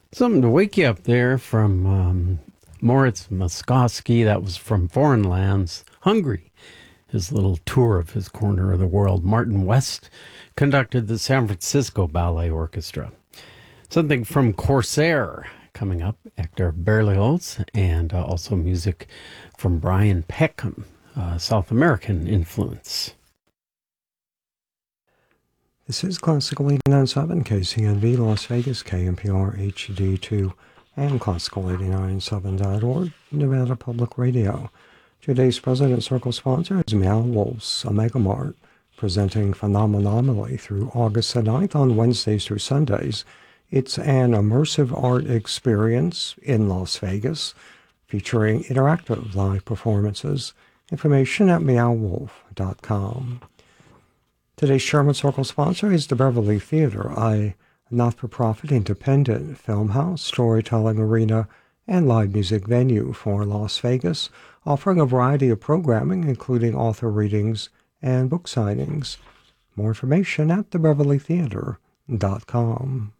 Something to wake you up there from Moritz Moskowski. That was from Foreign Lands, Hungry, his little tour of his corner of the world. Martin West conducted the San Francisco Ballet Orchestra. Something from Corsair coming up, Hector Berlioz, and also music from Brian Peckham, South American influence. This is Classical 89.7 KCNV Las Vegas, KNPR HD2, and Classical897.org, Nevada Public Radio. Today's President Circle sponsor is Meow Wolves, a Mega Mart, presenting Phenomenally through August the 9th on Wednesdays through Sundays. It's an immersive art experience in Las Vegas, featuring interactive live performances. Information at meowwolf.com. Today's Sherman Circle sponsor is the Beverly Theater, a not-for-profit independent film house, storytelling arena, and live music venue for Las Vegas, offering a variety of programming, including author readings and book signings. More information at thebeverlytheater.com.